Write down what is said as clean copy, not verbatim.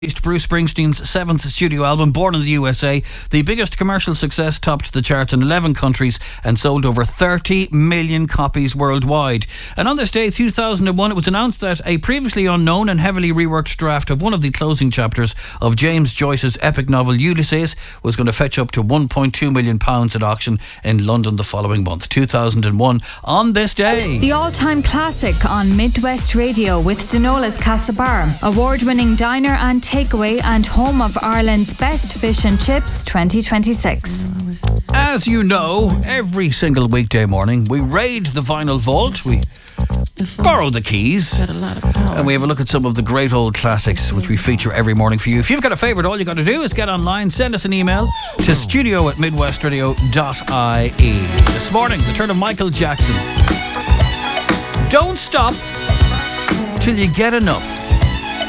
Bruce Springsteen's seventh studio album, Born in the USA, the biggest commercial success, topped the charts in 11 countries and sold over 30 million copies worldwide. And on this day, 2001, it was announced that a previously unknown and heavily reworked draft of one of the closing chapters of James Joyce's epic novel Ulysses was going to fetch up to £1.2 million at auction in London the following month. 2001, on this day. The all-time classic on Midwest Radio with Denola's Casa Bar, award-winning diner and takeaway and home of Ireland's best fish and chips 2026. As you know, every single weekday morning we raid the vinyl vault, we borrow the keys, and we have a look at some of the great old classics which we feature every morning for you. If you've got a favourite, all you got to do is get online, send us an email to studio@midwestradio.ie. This morning, the turn of Michael Jackson. Don't stop till you get enough.